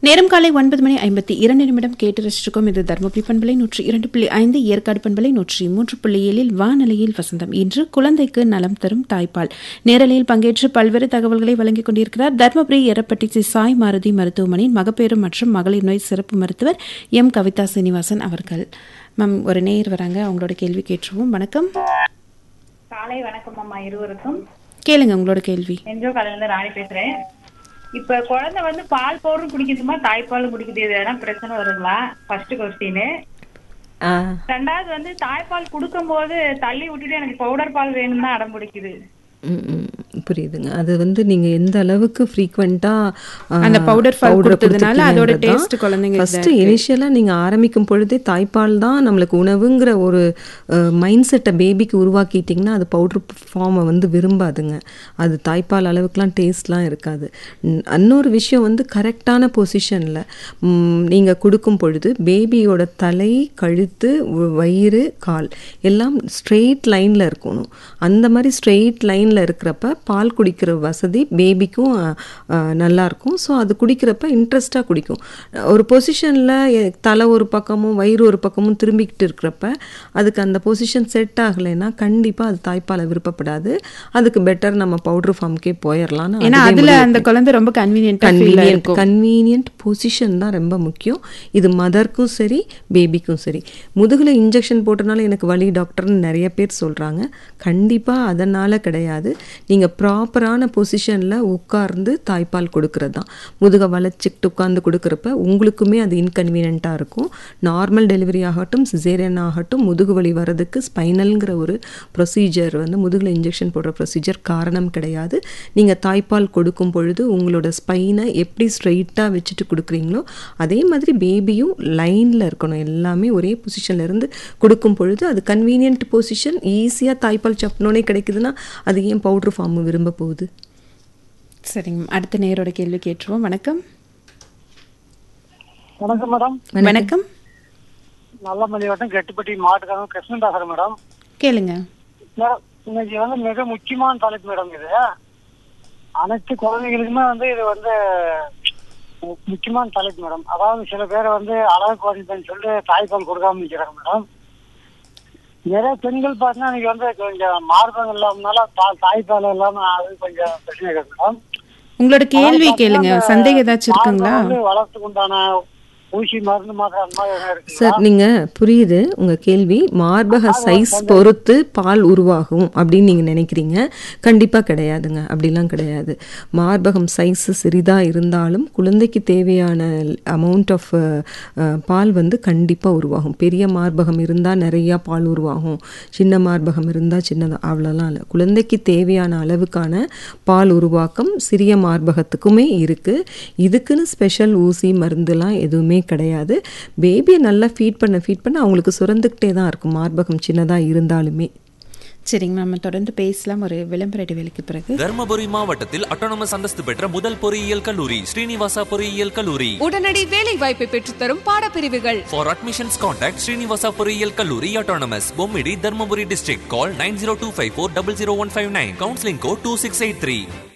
நேரம் காலை 9:52 கேட்டு ரசிச்சிருக்கோம். இது தர்மபுரி பண்பலை 102.5, ஏற்காடு பண்பலை 103.7 வானொலியில் வசந்தம். இன்று குழந்தைக்கு நலம் தரும் தாய்ப்பால் நேரலையில் பங்கேற்று பல்வேறு தகவல்களை வழங்கிக் கொண்டிருக்கிறார் தர்மபுரி எரப்பட்டி ஸ்ரீ சாய் மாருதி மருத்துவமனையின் மகப்பேறு மற்றும் மகளிர் நோய் சிறப்பு மருத்துவர் எம் கவிதா சீனிவாசன் அவர்கள். மேம், ஒரு நேயர் வராங்க, அவங்களோட கேள்வி கேட்டுருவோம். வணக்கம். காலை வணக்கம் அம்மா இருவருக்கும். கேளுங்க உங்களோட கேள்வி. என்ஜோ காலையில ராணி பேசுறேன். இப்ப குழந்தை பால் பவுடரும் குடிக்குதுமா தாய்ப்பாலும் குடிக்குது, எதனா பிரச்சனை வருங்களா? First question. ரெண்டாவது தாய்ப்பால் குடுக்கும் போது தள்ளி விட்டுட்டு எனக்கு பவுடர் பால் வேணும்னு தான் அடம் பிடிக்குது. புரியுதுங்க. அது நீங்க எந்த அளவுக்கு ஃப்ரீக்வெண்டா அந்த பவுடர் பால் கொடுத்ததுனால அதோட டேஸ்ட் குழந்தைங்க ஃபர்ஸ்ட் இனிஷியலா நீங்க ஆரம்பிக்கும் பொழுதே தாய்ப்பால் தான் நம்மளுக்கு உணவுங்கிற ஒரு மைண்ட் செட்டை பேபிக்கு உருவாக்கிட்டீங்கன்னா அது பவுடர் ஃபார்மை விரும்பாதுங்க. அது தாய்ப்பால் அளவுக்குலாம் டேஸ்ட்லாம் இருக்காது. இன்னொரு விஷயம் கரெக்டான பொசிஷனில் நீங்கள் கொடுக்கும் பொழுது பேபியோட தலை, கழுத்து, வயிறு, கால் எல்லாம் ஸ்ட்ரெயிட் லைனில் இருக்கணும். அந்த மாதிரி ஸ்ட்ரெயிட் லைனில் இருக்கிறப்ப பால் குடிக்கிற வசதி பேபிக்கும் நல்லாயிருக்கும். ஸோ அது குடிக்கிறப்ப இன்ட்ரெஸ்டாக குடிக்கும். ஒரு பொசிஷனில் தலை ஒரு பக்கமும் வயிறு ஒரு பக்கமும் திரும்பிக்கிட்டு இருக்கிறப்ப அதுக்கு அந்த பொசிஷன் செட் ஆகலைன்னா கண்டிப்பாக அது தாய்ப்பாலை விருப்பப்படாது. அதுக்கு பெட்டர் நம்ம பவுடர் ஃபார்முக்கே போயிடலாம். ஏன்னா அதில் அந்த குழந்தை ரொம்ப கன்வீனியன்ட் பொசிஷன் தான் ரொம்ப முக்கியம். இது மதருக்கும் சரி பேபிக்கும் சரி. முதுகில் இன்ஜெக்ஷன் போட்டனால எனக்கு வலி டாக்டர்னு நிறைய பேர் சொல்கிறாங்க. கண்டிப்பாக அதனால் கிடையாது. நீங்கள் ப்ராப்பரான பொசிஷனில் உட்கார்ந்து தாய்ப்பால் கொடுக்கறது தான். முதுகை வளைச்சிக்கிட்டு உட்கார்ந்து கொடுக்குறப்ப உங்களுக்குமே அது இன்கன்வீனியண்ட்டாக இருக்கும். நார்மல் டெலிவரி ஆகட்டும், சிசேரியன் ஆகட்டும், முதுகு வலி வர்றதுக்கு ஸ்பைனல்ங்கிற ஒரு ப்ரொசீஜர் முதுகில் இன்ஜெக்ஷன் போடுற ப்ரொசீஜர் காரணம் கிடையாது. நீங்கள் தாய்ப்பால் கொடுக்கும் பொழுது உங்களோட ஸ்பைனை எப்படி ஸ்ட்ரெயிட்டாக வச்சுட்டு கொடுக்குறீங்களோ அதே மாதிரி பேபியும் லைனில் இருக்கணும். எல்லாமே ஒரே பொசிஷனில் இருந்து கொடுக்கும் பொழுது அது கன்வீனியன்ட் பொசிஷன். ஈஸியாக தாய்ப்பால் சப்புனோனே கிடைக்குதுன்னா அது ஏன் பவுடர் ஃபார்ம் விரும்ப போகுது? சரிங்க, அடுத்த நேரோட கேள்வி கேட்டுருவோம். வணக்கம். வணக்கம் மேடம். வணக்கம். நல்லமல்லி வட்டம் கெட்டுப்பட்டி மாவட்டக்காரங்க கிருஷ்ணதாசர் மேடம். கேளுங்க மேடம், இன்னைக்கு மிக முக்கியமான தலைப்பு மேடம். இது அனைத்து குழந்தைகளுக்குமே இது முக்கியமான தலைப்பு மேடம். அதாவது சில பேர் அழகு குறைஞ்சுன்னு சொல்லிட்டு தாய்ப்பால் கொடுக்காம இருக்கிறாங்க மேடம். நிறைய பெண்கள் பார்த்தீங்கன்னா இன்னைக்கு கொஞ்சம் மார்பகம் இல்லாமனால தாய்ப்பால் இல்லாம அது கொஞ்சம் பிரச்சனை இருக்கு மேடம். உங்களோட கேள்வி கேளுங்க. சந்தேகம் ஏதாச்சும் இருக்குங்களா? வளர்த்துக்கு உண்டான ஊசி மருந்து மாதிரி சார், நீங்கள் புரியுது உங்கள் கேள்வி. மார்பக சைஸ் பொறுத்து பால் உருவாகும் அப்படின்னு நீங்கள் நினைக்கிறீங்க. கண்டிப்பாக கிடையாதுங்க, அப்படிலாம் கிடையாது. மார்பகம் சைஸ் சிறிதாக இருந்தாலும் குழந்தைக்கு தேவையான அமௌண்ட் ஆஃப் பால் கண்டிப்பாக உருவாகும். பெரிய மார்பகம் இருந்தால் நிறையா பால் உருவாகும், சின்ன மார்பகம் இருந்தால் சின்னதாக, அவ்வளோலாம் இல்லை. குழந்தைக்கு தேவையான அளவுக்கான பால் உருவாக்கம் சிறிய மார்பகத்துக்குமே இருக்குது. இதுக்குன்னு ஸ்பெஷல் ஊசி மருந்துலாம் எதுவுமே கிடையாது. பேபியை நல்லா ஃபீட் பண்ண அவங்களுக்கு சுரந்துக்கிட்டே தான் இருக்கும், மார்பகம் சின்னதாக இருந்தாலுமே. சரிங்க, நம்ம தொடர்ந்து பேசலாம் ஒரு விளம்பர இடைவேளைக்கு பிறகு. தர்மபுரி மாவட்டத்தில் அட்டானமஸ் அந்தஸ்து பெற்ற முதல் பொறியியல் கல்லூரி ஸ்ரீனிவாசா பொறியியல் கல்லூரி. உடனடி வேலை வாய்ப்பை பெற்றுத்தரும் பாடப்பிரிவுகள். For admissions contact ஸ்ரீனிவாசா பொறியியல் கல்லூரி autonomous, Bommidi, Dharmapuri district. Call 9025400159. Counseling code 2683.